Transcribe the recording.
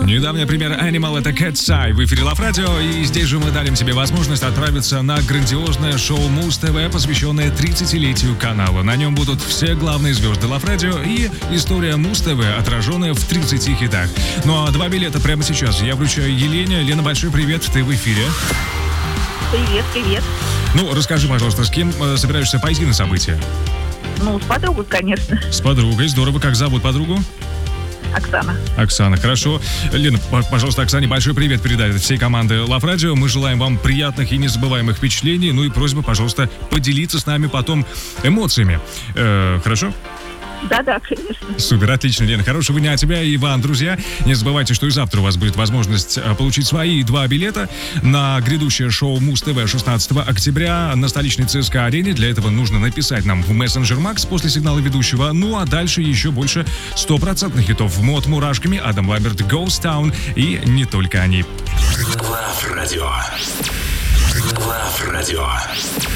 Недавняя премьера Animal — это Cat's Eye в эфире Love Radio, и здесь же мы дарим себе возможность отправиться на грандиозное шоу Муз-ТВ, посвященное 30-летию канала. На нем будут все главные звезды Love Radio и история Муз-ТВ, отраженная в 30 хитах. Ну а 2 билета прямо сейчас я вручаю Елене. Лена, большой привет, ты в эфире. Привет. Ну, расскажи, пожалуйста, с кем собираешься пойти на события? Ну, с подругой, конечно. С подругой, здорово. Как зовут подругу? Оксана, хорошо. Лена, пожалуйста, Оксане большой привет передай от всей команды Love Radio. Мы желаем вам приятных и незабываемых впечатлений. Ну и просьба, пожалуйста, поделиться с нами потом эмоциями. Хорошо? Да, конечно. Супер, отлично, Лена. Хорошего дня тебя и вам, друзья. Не забывайте, что и завтра у вас будет возможность получить свои 2 билета на грядущее шоу Муз-ТВ 16 октября на столичной ЦСКА-арене. Для этого нужно написать нам в мессенджер Макс после сигнала ведущего. Ну а дальше еще больше 100% хитов. Мод мурашками, Адам Ламберт, Ghost Town и не только они. Love Radio.